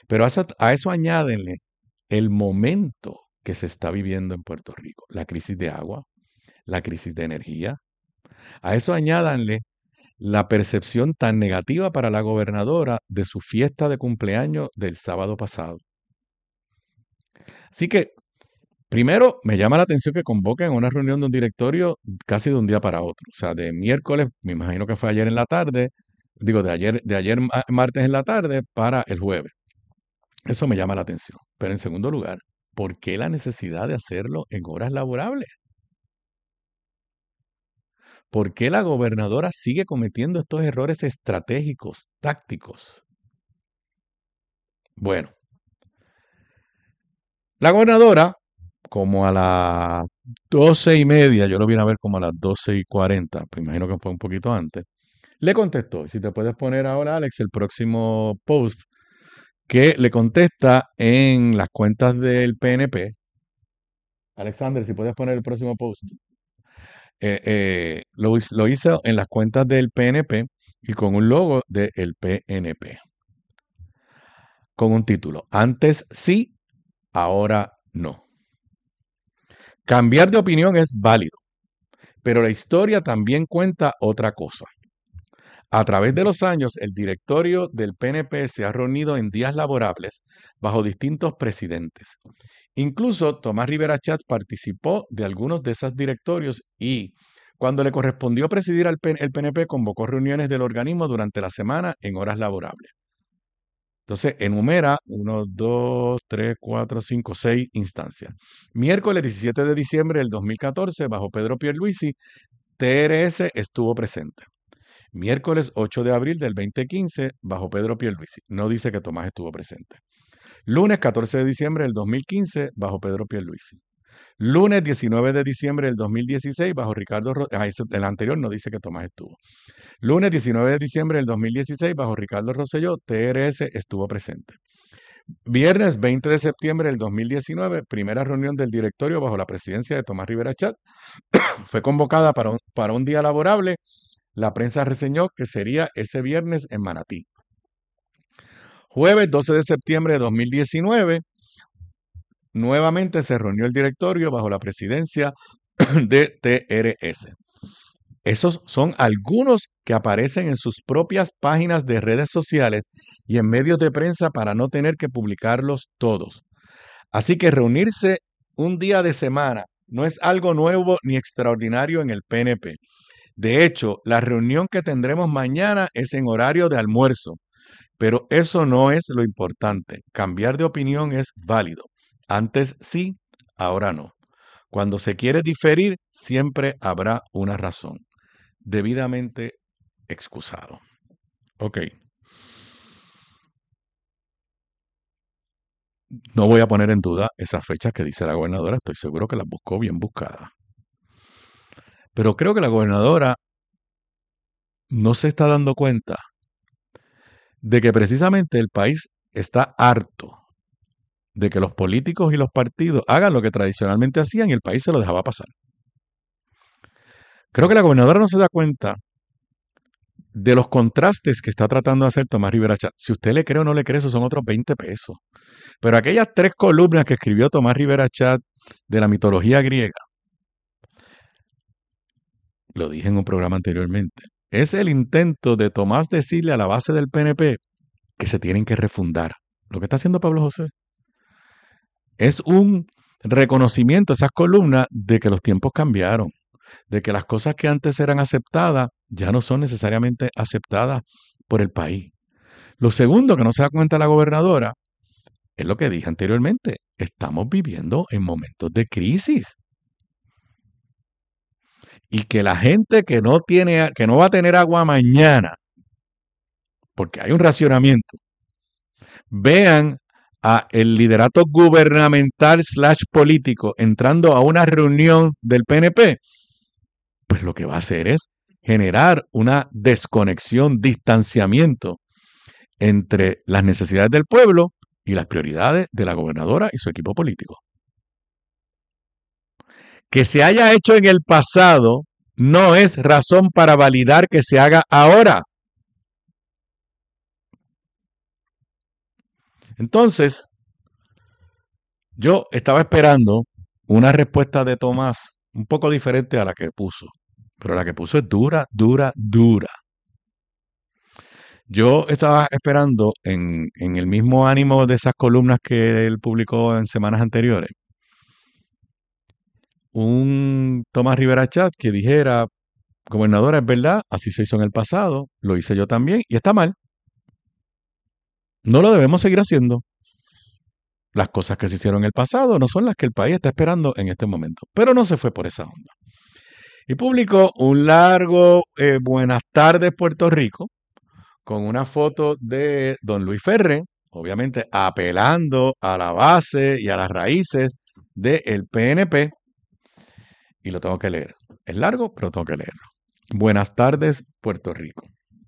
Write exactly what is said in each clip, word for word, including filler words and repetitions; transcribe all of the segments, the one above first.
Pero a eso, a eso añádenle el momento que se está viviendo en Puerto Rico, la crisis de agua, la crisis de energía. A eso añádanle la percepción tan negativa para la gobernadora de su fiesta de cumpleaños del sábado pasado. Así que, primero, me llama la atención que convoquen una reunión de un directorio casi de un día para otro. O sea, de miércoles, me imagino que fue ayer en la tarde, digo, de ayer, de ayer martes en la tarde para el jueves. Eso me llama la atención. Pero en segundo lugar, ¿por qué la necesidad de hacerlo en horas laborables? ¿Por qué la gobernadora sigue cometiendo estos errores estratégicos, tácticos? Bueno, la gobernadora, como a las doce y media, yo lo vine a ver como a las doce y cuarenta, pues imagino que fue un poquito antes, le contestó. Si te puedes poner ahora, Alex, el próximo post que le contesta en las cuentas del P N P. Alexander, si puedes poner el próximo post. Eh, eh, lo, lo hizo en las cuentas del P N P y con un logo del P N P. Con un título. Antes sí, ahora no. Cambiar de opinión es válido, pero la historia también cuenta otra cosa. A través de los años, el directorio del P N P se ha reunido en días laborables bajo distintos presidentes. Incluso Tomás Rivera Chatz participó de algunos de esos directorios y, cuando le correspondió presidir al P N, el P N P, convocó reuniones del organismo durante la semana en horas laborables. Entonces, enumera uno, dos, tres, cuatro, cinco, seis instancias. Miércoles diecisiete de diciembre del dos mil catorce, bajo Pedro Pierluisi, T R S estuvo presente. Miércoles ocho de abril del veinte quince, bajo Pedro Pierluisi. No dice que Tomás estuvo presente. Lunes catorce de diciembre del dos mil quince, bajo Pedro Pierluisi. Lunes diecinueve de diciembre del dos mil dieciséis, bajo Ricardo Rosselló. Ah, el anterior no dice que Tomás estuvo. Lunes diecinueve de diciembre del dos mil dieciséis, bajo Ricardo Rosselló, T R S estuvo presente. Viernes veinte de septiembre del dos mil diecinueve, primera reunión del directorio bajo la presidencia de Tomás Rivera Chatz. Fue convocada para un, para un día laborable. La prensa reseñó que sería ese viernes en Manatí. Jueves doce de septiembre de dos mil diecinueve, nuevamente se reunió el directorio bajo la presidencia de T R S. Esos son algunos que aparecen en sus propias páginas de redes sociales y en medios de prensa para no tener que publicarlos todos. Así que reunirse un día de semana no es algo nuevo ni extraordinario en el P N P. De hecho, la reunión que tendremos mañana es en horario de almuerzo. Pero eso no es lo importante. Cambiar de opinión es válido. Antes sí, ahora no. Cuando se quiere diferir, siempre habrá una razón. Debidamente excusado. Ok. No voy a poner en duda esas fechas que dice la gobernadora. Estoy seguro que las buscó bien buscadas. Pero creo que la gobernadora no se está dando cuenta de que precisamente el país está harto de que los políticos y los partidos hagan lo que tradicionalmente hacían y el país se lo dejaba pasar. Creo que la gobernadora no se da cuenta de los contrastes que está tratando de hacer Tomás Rivera Chatz. Si usted le cree o no le cree, esos son otros veinte pesos. Pero aquellas tres columnas que escribió Tomás Rivera Chatz de la mitología griega, lo dije en un programa anteriormente, es el intento de Tomás decirle a la base del P N P que se tienen que refundar. Lo que está haciendo Pablo José es un reconocimiento, esas columnas, de que los tiempos cambiaron, de que las cosas que antes eran aceptadas ya no son necesariamente aceptadas por el país. Lo segundo que no se da cuenta la gobernadora es lo que dije anteriormente. Estamos viviendo en momentos de crisis. Y que la gente que no tiene, que no va a tener agua mañana, porque hay un racionamiento, vean a el liderato gubernamental slash político entrando a una reunión del P N P, pues lo que va a hacer es generar una desconexión, distanciamiento entre las necesidades del pueblo y las prioridades de la gobernadora y su equipo político. Que se haya hecho en el pasado no es razón para validar que se haga ahora. Entonces, yo estaba esperando una respuesta de Tomás un poco diferente a la que puso, pero la que puso es dura, dura, dura. Yo estaba esperando en, en el mismo ánimo de esas columnas que él publicó en semanas anteriores, un Tomás Rivera Chat que dijera, gobernadora, es verdad, así se hizo en el pasado, lo hice yo también y está mal. No lo debemos seguir haciendo. Las cosas que se hicieron en el pasado no son las que el país está esperando en este momento. Pero no se fue por esa onda. Y publicó un largo eh, Buenas tardes Puerto Rico con una foto de don Luis Ferré, obviamente apelando a la base y a las raíces del P N P. Y lo tengo que leer. Es largo, pero tengo que leerlo. Buenas tardes Puerto Rico.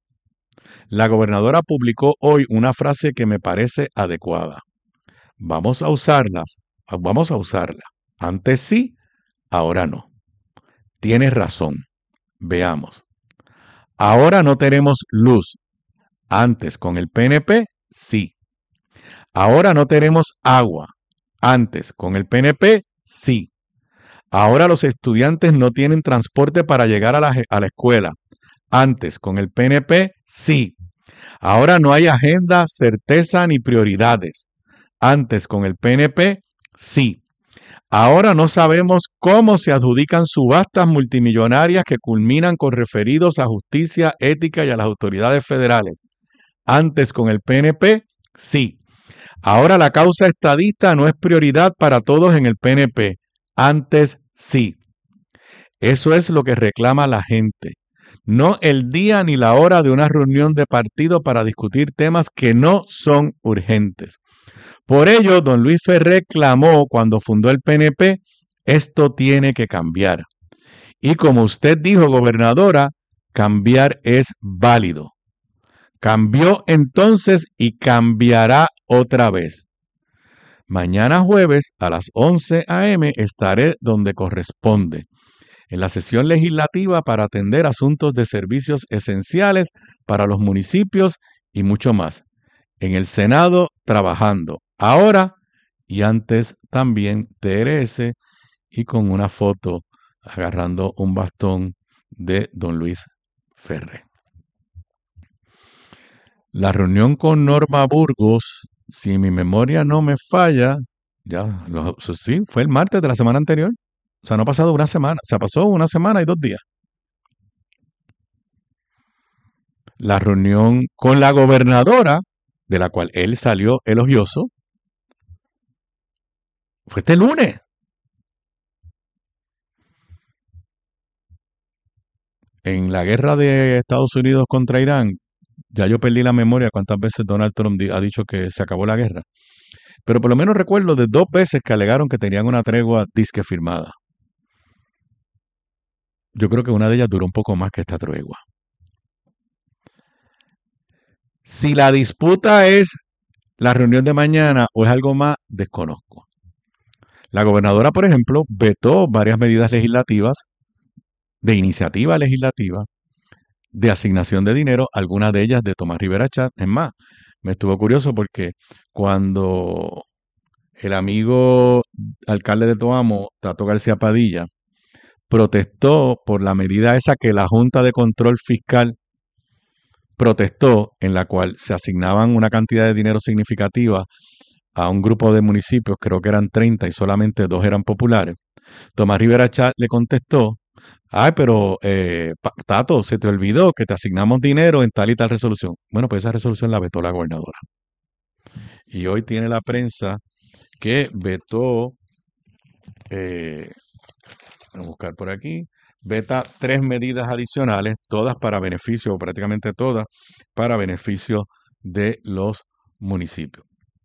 La gobernadora publicó hoy una frase que me parece adecuada. Vamos a usarlas, vamos a usarla. Antes sí, ahora no. Tienes razón. Veamos. Ahora no tenemos luz. Antes con el P N P, sí. Ahora no tenemos agua. Antes con el P N P, sí. Ahora los estudiantes no tienen transporte para llegar a la, a la escuela. Antes con el P N P, sí. Ahora no hay agenda, certeza ni prioridades. Antes con el P N P, sí. Ahora no sabemos cómo se adjudican subastas multimillonarias que culminan con referidos a justicia, ética y a las autoridades federales. Antes con el P N P, sí. Ahora la causa estadista no es prioridad para todos en el P N P. Antes sí. Eso es lo que reclama la gente. No el día ni la hora de una reunión de partido para discutir temas que no son urgentes. Por ello, don Luis Ferré clamó cuando fundó el P N P, esto tiene que cambiar. Y como usted dijo, gobernadora, cambiar es válido. Cambió entonces y cambiará otra vez. Mañana jueves a las once a eme estaré donde corresponde, en la sesión legislativa para atender asuntos de servicios esenciales para los municipios y mucho más. En el Senado trabajando ahora y antes también T R S y con una foto agarrando un bastón de don Luis Ferré. La reunión con Norma Burgos, si mi memoria no me falla, ya, lo, sí, fue el martes de la semana anterior. O sea, no ha pasado una semana, o sea, pasó una semana y dos días. La reunión con la gobernadora, de la cual él salió elogioso, fue este lunes. En la guerra de Estados Unidos contra Irán, ya yo perdí la memoria cuántas veces Donald Trump ha dicho que se acabó la guerra. Pero por lo menos recuerdo de dos veces que alegaron que tenían una tregua disque firmada. Yo creo que una de ellas duró un poco más que esta tregua. Si la disputa es la reunión de mañana o es algo más, desconozco. La gobernadora, por ejemplo, vetó varias medidas legislativas, de iniciativa legislativa, de asignación de dinero, algunas de ellas de Tomás Rivera Chat. Es más, me estuvo curioso porque cuando el amigo alcalde de Toamo, Tato García Padilla, protestó por la medida esa que la Junta de Control Fiscal protestó, en la cual se asignaban una cantidad de dinero significativa a un grupo de municipios, creo que eran treinta y solamente dos eran populares. Tomás Rivera Chat le contestó, ay, pero eh, Tato, se te olvidó que te asignamos dinero en tal y tal resolución. Bueno, pues esa resolución la vetó la gobernadora. Y hoy tiene la prensa que vetó, eh, vamos a buscar por aquí, veta tres medidas adicionales, todas para beneficio, o prácticamente todas, para beneficio de los municipios.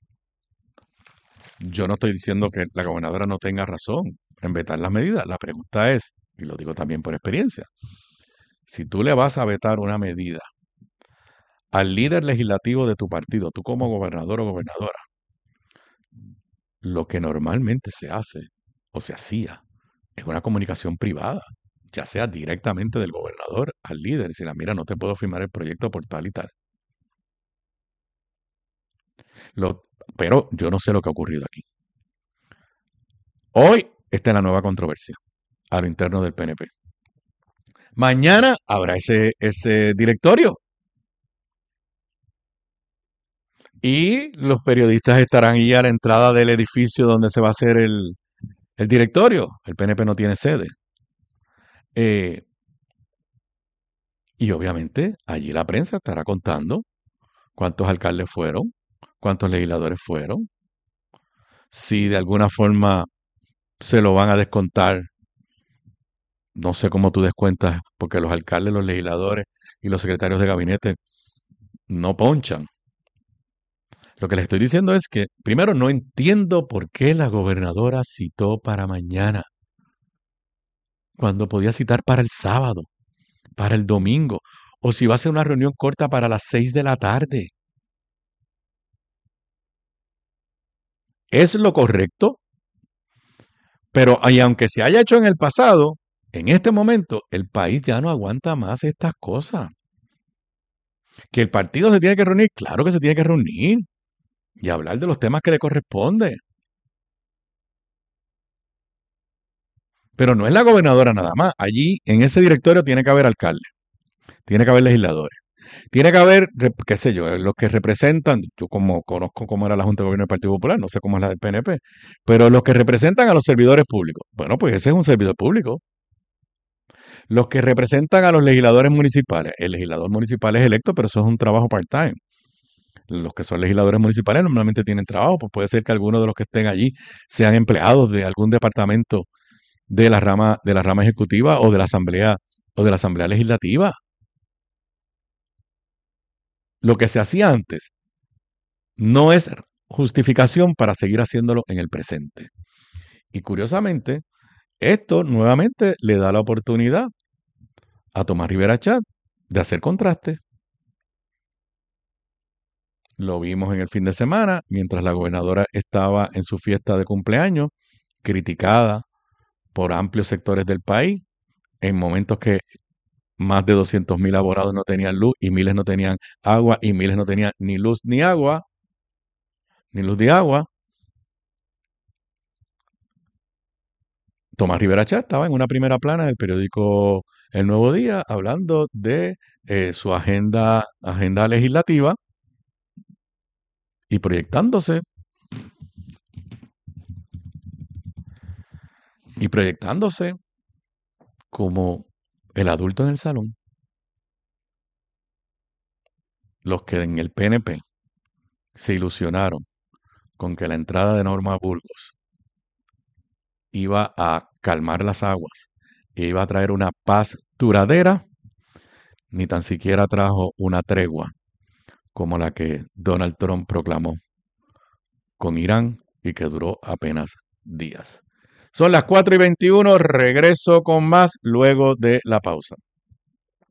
Yo no estoy diciendo que la gobernadora no tenga razón en vetar las medidas. La pregunta es, y lo digo también por experiencia, si tú le vas a vetar una medida al líder legislativo de tu partido, tú como gobernador o gobernadora, lo que normalmente se hace o se hacía es una comunicación privada, ya sea directamente del gobernador al líder, y si la mira, no te puedo firmar el proyecto por tal y tal. Lo, pero yo no sé lo que ha ocurrido aquí. Hoy está en la nueva controversia a lo interno del P N P. Mañana habrá ese, ese directorio y los periodistas estarán ahí a la entrada del edificio donde se va a hacer el, el directorio. El P N P no tiene sede. Eh, y obviamente allí la prensa estará contando cuántos alcaldes fueron, cuántos legisladores fueron, si de alguna forma se lo van a descontar. No sé cómo tú descuentas, porque los alcaldes, los legisladores y los secretarios de gabinete no ponchan. Lo que les estoy diciendo es que, primero, no entiendo por qué la gobernadora citó para mañana, cuando podía citar para el sábado, para el domingo, o si va a ser una reunión corta para las seis de la tarde. Es lo correcto, pero y aunque se haya hecho en el pasado, en este momento el país ya no aguanta más estas cosas. Que el partido se tiene que reunir, claro que se tiene que reunir y hablar de los temas que le corresponde. Pero no es la gobernadora nada más. Allí, en ese directorio, tiene que haber alcalde, tiene que haber legisladores, tiene que haber, qué sé yo, los que representan, yo como conozco cómo era la Junta de Gobierno del Partido Popular, no sé cómo es la del P N P, pero los que representan a los servidores públicos. Bueno, pues ese es un servidor público. Los que representan a los legisladores municipales. El legislador municipal es electo, pero eso es un trabajo part-time. Los que son legisladores municipales normalmente tienen trabajo, pues puede ser que algunos de los que estén allí sean empleados de algún departamento de la rama, de la rama ejecutiva o de la asamblea o de la asamblea legislativa. Lo que se hacía antes no es justificación para seguir haciéndolo en el presente. Y curiosamente, esto nuevamente le da la oportunidad a Tomás Rivera Chat de hacer contraste. Lo vimos en el fin de semana, mientras la gobernadora estaba en su fiesta de cumpleaños, criticada por amplios sectores del país, en momentos que más de doscientos mil abonados no tenían luz y miles no tenían agua y miles no tenían ni luz ni agua, ni luz ni agua. Tomás Rivera Chá estaba en una primera plana del periódico El Nuevo Día hablando de eh, su agenda, agenda legislativa y proyectándose y proyectándose como el adulto en el salón. Los que en el P N P se ilusionaron con que la entrada de Norma Burgos iba a calmar las aguas e iba a traer una paz duradera, ni tan siquiera trajo una tregua como la que Donald Trump proclamó con Irán y que duró apenas días. Son las cuatro y veintiuno, regreso con más luego de la pausa.